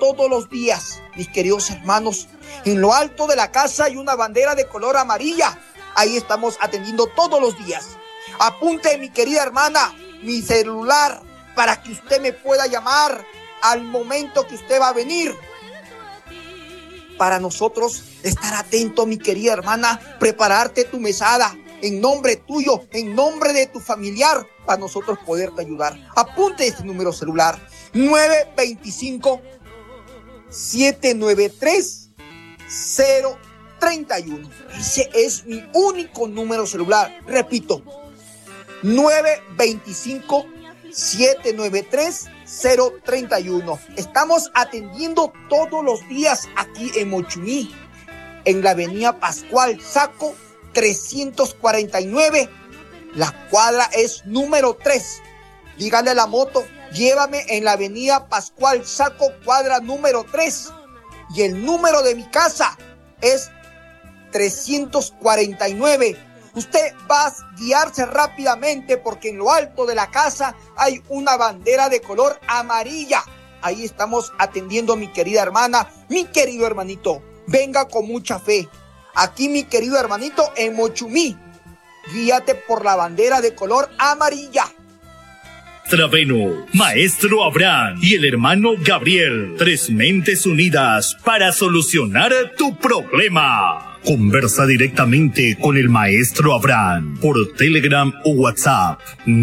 todos los días, mis queridos hermanos. En lo alto de la casa hay una bandera de color amarilla. Ahí estamos atendiendo todos los días. Apunte, mi querida hermana, mi celular para que usted me pueda llamar al momento que usted va a venir. Para nosotros estar atento, mi querida hermana, prepararte tu mesada en nombre tuyo, en nombre de tu familiar, para nosotros poderte ayudar. Apunte este número celular: 925-793-031. Ese es mi único número celular. Repito, 925-793-031. Estamos atendiendo todos los días aquí en Mochumí, en la avenida Pascual Saco 349. La cuadra es número 3. Dígale a la moto: llévame en la avenida Pascual Saco, cuadra número 3. Y el número de mi casa es 349. Usted va a guiarse rápidamente porque en lo alto de la casa hay una bandera de color amarilla. Ahí estamos atendiendo, mi querida hermana, mi querido hermanito. Venga con mucha fe. Aquí, mi querido hermanito, en Mochumí, guíate por la bandera de color amarilla. Traveno, Maestro Abraham y el hermano Gabriel, 3 mentes unidas para solucionar tu problema. Conversa directamente con el Maestro Abraham por Telegram o WhatsApp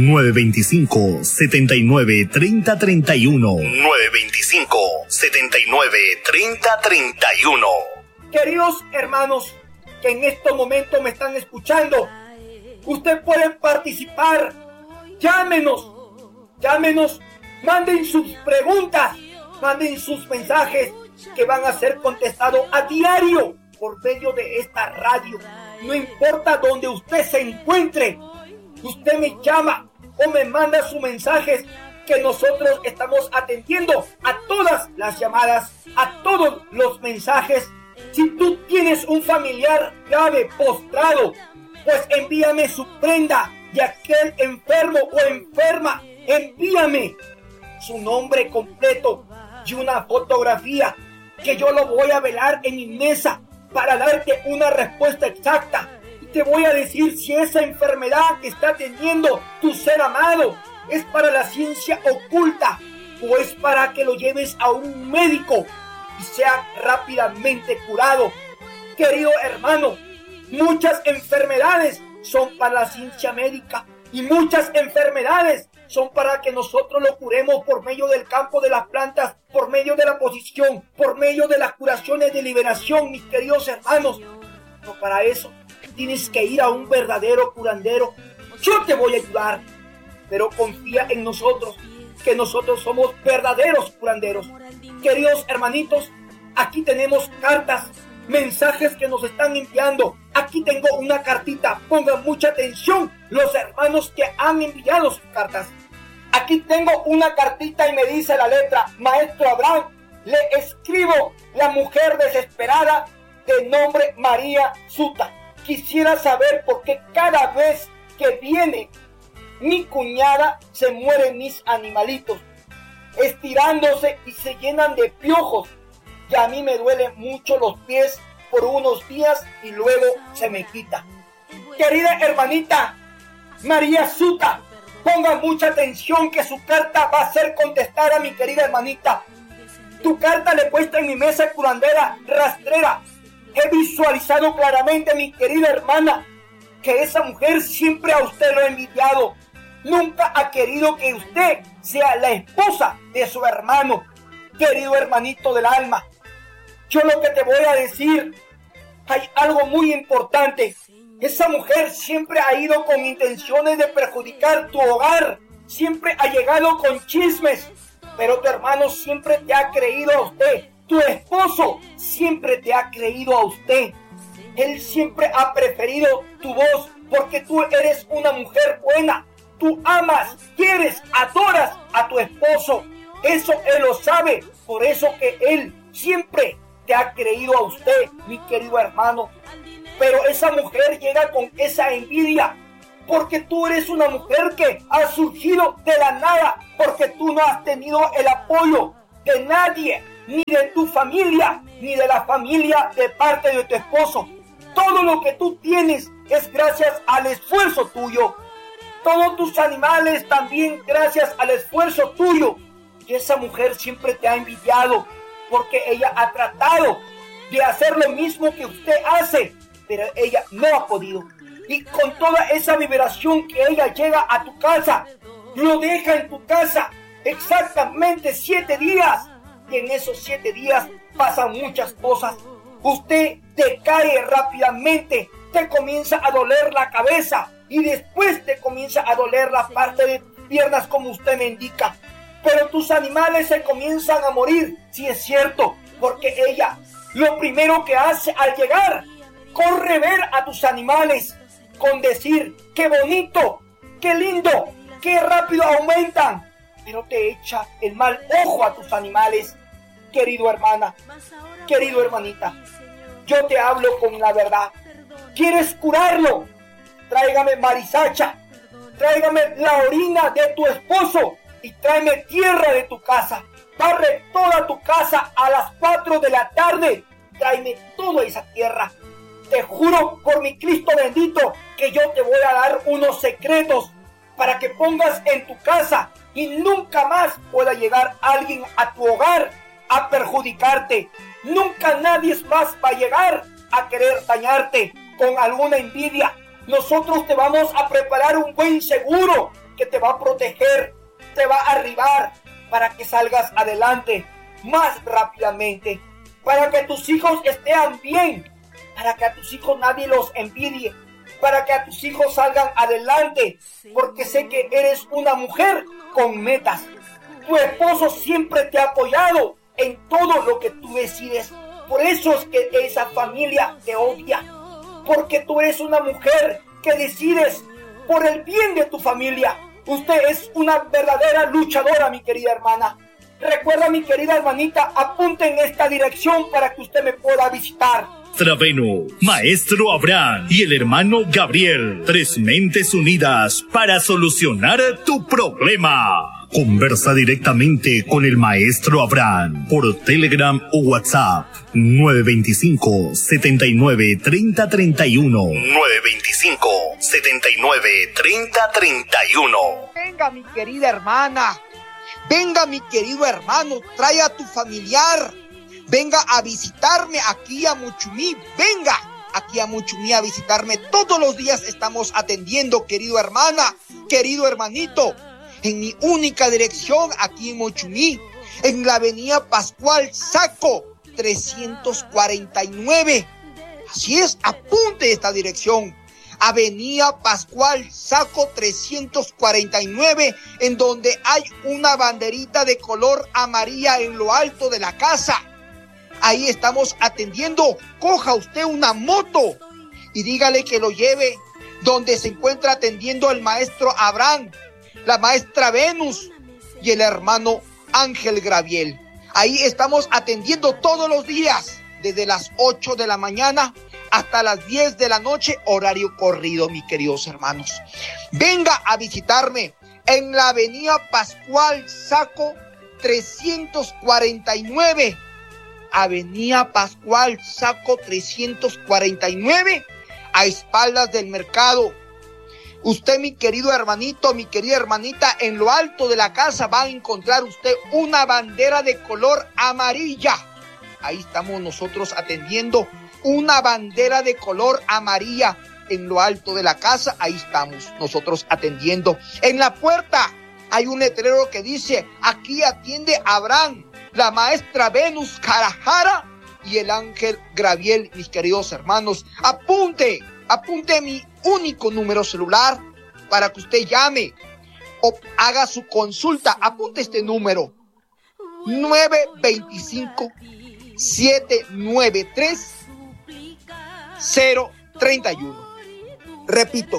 925-79-3031. 925-79-3031. Queridos hermanos que en estos momentos me están escuchando, ustedes pueden participar. Llámenos, manden sus preguntas, manden sus mensajes que van a ser contestados a diario por medio de esta radio. No importa dónde usted se encuentre, usted me llama o me manda sus mensajes, que nosotros estamos atendiendo a todas las llamadas, a todos los mensajes. Si tú tienes un familiar grave, postrado, pues envíame su prenda de aquel enfermo o enferma. Envíame su nombre completo y una fotografía, que yo lo voy a velar en mi mesa para darte una respuesta exacta. Y te voy a decir si esa enfermedad que está teniendo tu ser amado es para la ciencia oculta o es para que lo lleves a un médico y sea rápidamente curado. Querido hermano, muchas enfermedades son para la ciencia médica y muchas enfermedades son para que nosotros lo curemos por medio del campo de las plantas, por medio de la posición, por medio de las curaciones de liberación, mis queridos hermanos. Pero para eso tienes que ir a un verdadero curandero. Yo te voy a ayudar, pero confía en nosotros, que nosotros somos verdaderos curanderos. Queridos hermanitos, aquí tenemos cartas, mensajes que nos están enviando. Aquí tengo una cartita, pongan mucha atención los hermanos que han enviado sus cartas. Aquí tengo una cartita y me dice la letra: Maestro Abraham, le escribo, la mujer desesperada de nombre María Suta. Quisiera saber por qué cada vez que viene mi cuñada se mueren mis animalitos, estirándose y se llenan de piojos. Y a mí me duelen mucho los pies por unos días y luego se me quita. Querida hermanita María Suta, ponga mucha atención que su carta va a ser contestada, mi querida hermanita. Tu carta le he puesto en mi mesa curandera rastrera. He visualizado claramente, mi querida hermana, que esa mujer siempre a usted lo ha envidiado. Nunca ha querido que usted sea la esposa de su hermano. Querido hermanito del alma, yo lo que te voy a decir, hay algo muy importante. Esa mujer siempre ha ido con intenciones de perjudicar tu hogar. Siempre ha llegado con chismes. Pero tu hermano siempre te ha creído a usted. Tu esposo siempre te ha creído a usted. Él siempre ha preferido tu voz porque tú eres una mujer buena. Tú amas, quieres, adoras a tu esposo. Eso él lo sabe. Por eso que él siempre te ha creído a usted, mi querido hermano. Pero esa mujer llega con esa envidia porque tú eres una mujer que ha surgido de la nada, porque tú no has tenido el apoyo de nadie. ni de tu familia, ni de la familia de parte de tu esposo. Todo lo que tú tienes es gracias al esfuerzo tuyo. Todos tus animales también gracias al esfuerzo tuyo. Y esa mujer siempre te ha envidiado porque ella ha tratado de hacer lo mismo que usted hace, pero ella no ha podido. Y con toda esa vibración que ella llega a tu casa, lo deja en tu casa exactamente 7 días. Y en esos 7 días pasan muchas cosas. Usted decae rápidamente, te comienza a doler la cabeza y después te comienza a doler la parte de piernas como usted me indica. Pero tus animales se comienzan a morir, sí es cierto, porque ella lo primero que hace al llegar, corre ver a tus animales con decir, qué bonito, qué lindo, qué rápido aumentan, pero te echa el mal ojo a tus animales. Querido hermana, querido hermanita, yo te hablo con la verdad. ¿Quieres curarlo? Tráigame marisacha, tráigame la orina de tu esposo y tráeme tierra de tu casa. Barre toda tu casa a las 4 de la tarde. Tráeme toda esa tierra. Te juro por mi Cristo bendito que yo te voy a dar unos secretos para que pongas en tu casa y nunca más pueda llegar alguien a tu hogar a perjudicarte. Nunca nadie más va a llegar a querer dañarte con alguna envidia. Nosotros te vamos a preparar un buen seguro que te va a proteger, te va a arribar para que salgas adelante más rápidamente, para que tus hijos estén bien, para que a tus hijos nadie los envidie, para que a tus hijos salgan adelante, porque sé que eres una mujer con metas. Tu esposo siempre te ha apoyado en todo lo que tú decides. Por eso es que esa familia te odia, porque tú eres una mujer que decides por el bien de tu familia. Usted es una verdadera luchadora, mi querida hermana. Recuerda, mi querida hermanita, apunte en esta dirección para que usted me pueda visitar. Traveno, Maestro Abraham y el hermano Gabriel, 3 mentes unidas para solucionar tu problema. Conversa directamente con el Maestro Abraham por Telegram o WhatsApp 925-79-3031. 925-79-3031. Venga, mi querida hermana, venga, mi querido hermano, trae a tu familiar, venga a visitarme aquí a Muchumí, venga aquí a Muchumí a visitarme. Todos los días estamos atendiendo, querido hermana, querido hermanito, en mi única dirección aquí en Muchumí, en la avenida Pascual Saco 349. Así es, apunte esta dirección. Avenida Pascual Saco 349, en donde hay una banderita de color amarilla en lo alto de la casa. Ahí estamos atendiendo. Coja usted una moto y dígale que lo lleve donde se encuentra atendiendo el maestro Abraham, la maestra Venus y el hermano Ángel Gabriel. Ahí estamos atendiendo todos los días, desde las 8 de la mañana hasta las 10 de la noche, horario corrido, mis queridos hermanos. Venga a visitarme en la avenida Pascual Saco 349. Avenida Pascual Saco 349, a espaldas del mercado. Usted, mi querido hermanito, mi querida hermanita, en lo alto de la casa va a encontrar usted una bandera de color amarilla. Ahí estamos nosotros atendiendo, una bandera de color amarilla en lo alto de la casa. Ahí estamos nosotros atendiendo. En la puerta hay un letrero que dice: aquí atiende Abraham, la maestra Venus Carajara y el Ángel Gabriel. Mis queridos hermanos, apunte mi único número celular para que usted llame o haga su consulta. Apunte este número: 925-793-031. Repito,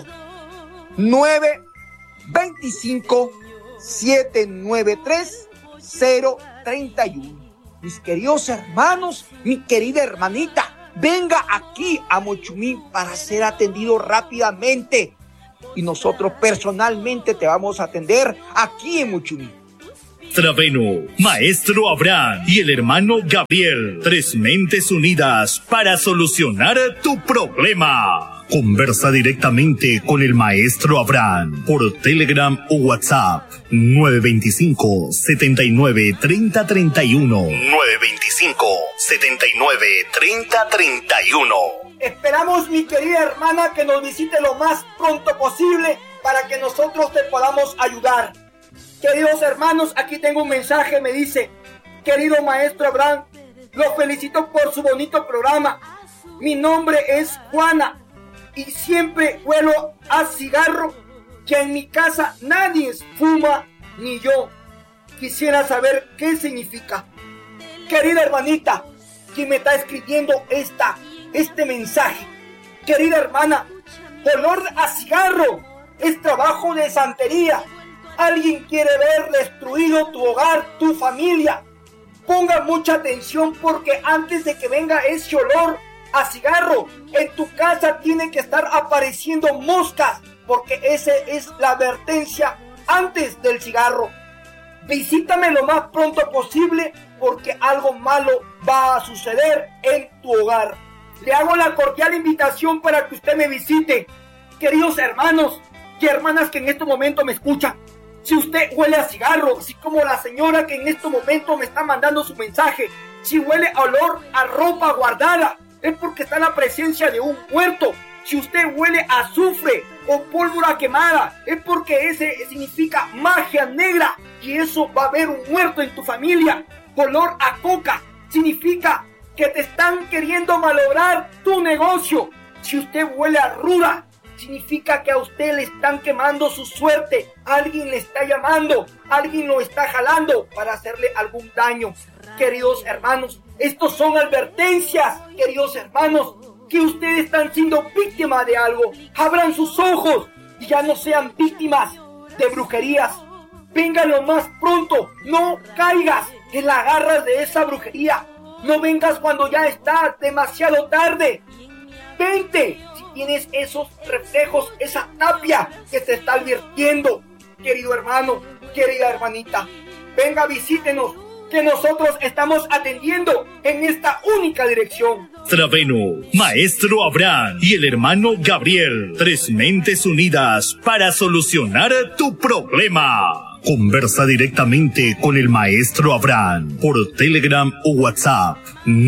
925-793-031. Mis queridos hermanos, mi querida hermanita, venga aquí a Muchumí para ser atendido rápidamente. Y nosotros personalmente te vamos a atender aquí en Muchumí. Traveno, Maestro Abraham y el hermano Gabriel, 3 mentes unidas para solucionar tu problema. Conversa directamente con el Maestro Abraham por Telegram o WhatsApp 925-79-3031. 925-79-3031. Esperamos, mi querida hermana, que nos visite lo más pronto posible para que nosotros te podamos ayudar. Queridos hermanos, aquí tengo un mensaje, me dice: querido Maestro Abraham, lo felicito por su bonito programa. Mi nombre es Juana y siempre huelo a cigarro, que en mi casa nadie fuma, ni yo. Quisiera saber qué significa. Querida hermanita, quien me está escribiendo este mensaje, querida hermana, olor a cigarro es trabajo de santería. Alguien quiere ver destruido tu hogar, tu familia. Ponga mucha atención, porque antes de que venga ese olor a cigarro, en tu casa tiene que estar apareciendo moscas, porque esa es la advertencia antes del cigarro. Visítame lo más pronto posible, porque algo malo va a suceder en tu hogar. Le hago la cordial invitación para que usted me visite. Queridos hermanos y hermanas que en este momento me escuchan, si usted huele a cigarro, así como la señora que en este momento me está mandando su mensaje, si huele a olor a ropa guardada, es porque está en la presencia de un muerto. Si usted huele a azufre o pólvora quemada, es porque ese significa magia negra, y eso va a haber un muerto en tu familia. Olor a coca significa que te están queriendo malograr tu negocio. Si usted huele a ruda, significa que a usted le están quemando su suerte. Alguien le está llamando, alguien lo está jalando para hacerle algún daño. Queridos hermanos, estos son advertencias, queridos hermanos, que ustedes están siendo víctimas de algo. Abran sus ojos y ya no sean víctimas de brujerías. Vengan lo más pronto, no caigas en las garras de esa brujería. No vengas cuando ya está demasiado tarde. Vente si tienes esos reflejos, esa tapia que te está advirtiendo. Querido hermano, querida hermanita, venga, visítenos, que nosotros estamos atendiendo en esta única dirección. Traveno, Maestro Abraham y el hermano Gabriel, 3 mentes unidas para solucionar tu problema. Conversa directamente con el Maestro Abraham por Telegram o WhatsApp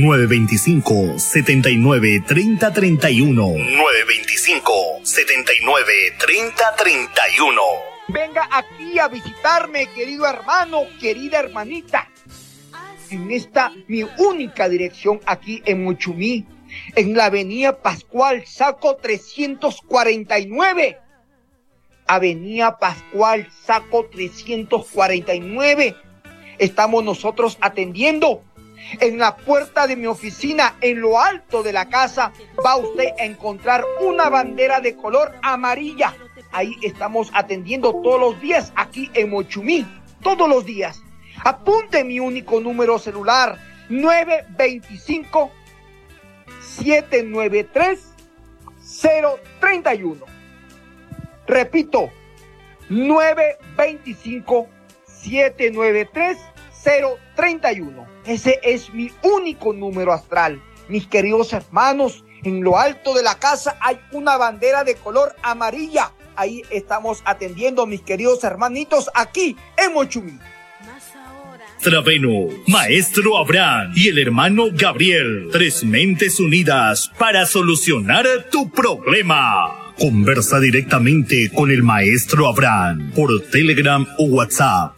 925-79-3031. 925-79-3031. Venga aquí a visitarme, querido hermano, querida hermanita, en esta mi única dirección aquí en Mochumí, en la avenida Pascual Saco 349. Avenida Pascual Saco 349. Estamos nosotros atendiendo. En la puerta de mi oficina, en lo alto de la casa, va usted a encontrar una bandera de color amarilla. Ahí estamos atendiendo todos los días aquí en Mochumí, todos los días. Apunte mi único número celular: 925-793-031. Repito, 925-793-031. Ese es mi único número astral. Mis queridos hermanos, en lo alto de la casa hay una bandera de color amarilla. Ahí estamos atendiendo, mis queridos hermanitos, aquí en Mochumí. Traveno, Maestro Abraham y el hermano Gabriel, 3 mentes unidas para solucionar tu problema. Conversa directamente con el Maestro Abraham por Telegram o WhatsApp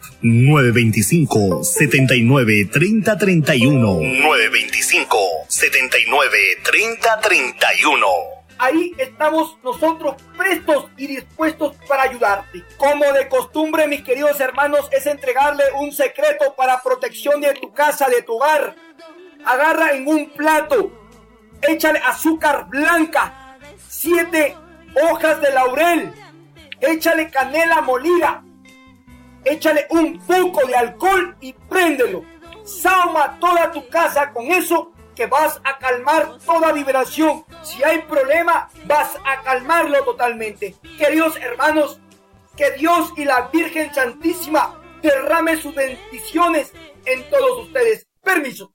925-79-3031. 925-79-3031. Ahí estamos nosotros prestos y dispuestos para ayudarte. Como de costumbre, mis queridos hermanos, es entregarle un secreto para protección de tu casa, de tu hogar. Agarra en un plato, échale azúcar blanca, 7 hojas de laurel, échale canela molida, échale un poco de alcohol y préndelo. Sauma toda tu casa con eso, que vas a calmar toda vibración. Si hay problema, vas a calmarlo totalmente. Queridos hermanos, que Dios y la Virgen Santísima derrame sus bendiciones en todos ustedes. Permiso.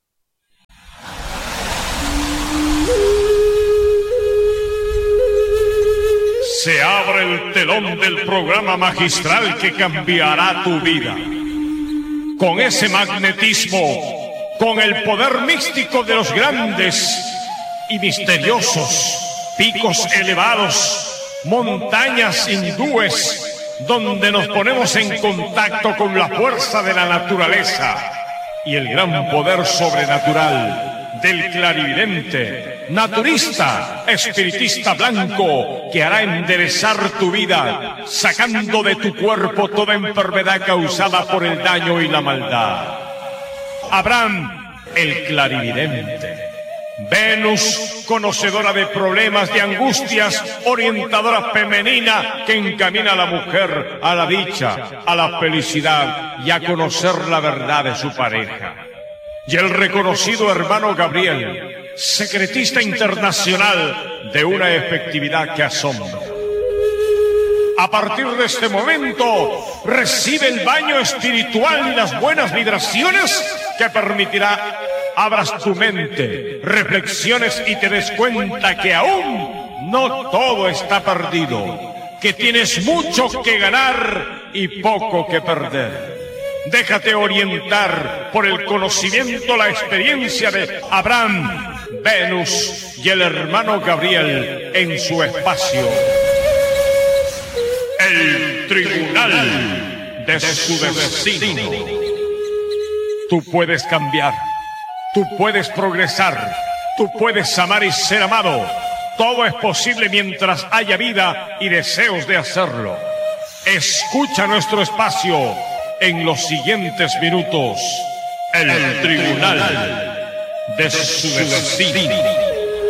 Se abre el telón del programa magistral que cambiará tu vida. Con ese magnetismo, con el poder místico de los grandes y misteriosos picos elevados, montañas hindúes, donde nos ponemos en contacto con la fuerza de la naturaleza y el gran poder sobrenatural del clarividente, naturista, espiritista blanco, que hará enderezar tu vida, sacando de tu cuerpo toda enfermedad causada por el daño y la maldad. Abraham, el clarividente. Venus, conocedora de problemas, de angustias, orientadora femenina que encamina a la mujer a la dicha, a la felicidad y a conocer la verdad de su pareja. Y el reconocido hermano Gabriel, secretista internacional de una efectividad que asombra. A partir de este momento, recibe el baño espiritual y las buenas vibraciones que permitirá abras tu mente, reflexiones y te des cuenta que aún no todo está perdido, que tienes mucho que ganar y poco que perder. Déjate orientar por el conocimiento, la experiencia de Abraham, Venus y el hermano Gabriel en su espacio. El tribunal de su destino. Tú puedes cambiar, tú puedes progresar, tú puedes amar y ser amado. Todo es posible mientras haya vida y deseos de hacerlo. Escucha nuestro espacio en los siguientes minutos. El tribunal de su destino.